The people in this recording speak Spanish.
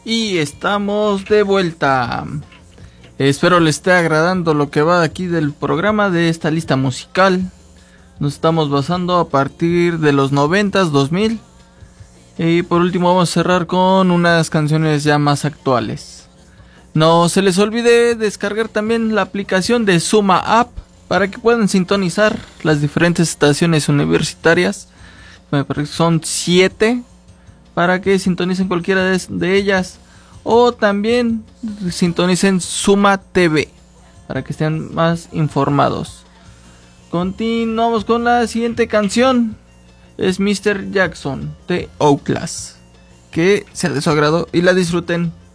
Y estamos de vuelta. Espero les esté agradando lo que va aquí del programa, de esta lista musical. Nos estamos basando a partir de los 90s, 2000. Y por último vamos a cerrar con unas canciones ya más actuales. No se les olvide descargar también la aplicación de Suma App para que puedan sintonizar las diferentes estaciones universitarias. Me parece que son 7 para que sintonicen cualquiera de ellas. O también sintonicen Suma TV para que estén más informados. Continuamos con la siguiente canción. Es Mr. Jackson de Outlast. Que sea de su agrado y la disfruten.